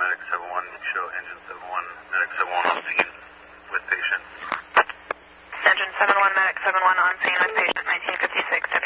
Medic 71, show engine 71, Medic 71 on scene with patient. Engine 71, Medic 71 on scene with patient 1956.